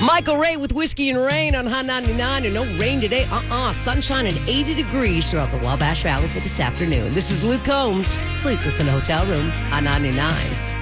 Michael Ray with Whiskey and Rain on Hot 99. And no rain today. Sunshine and 80 degrees throughout the Wabash Valley for this afternoon. This is Luke Combs, Sleepless in a Hotel Room on 99.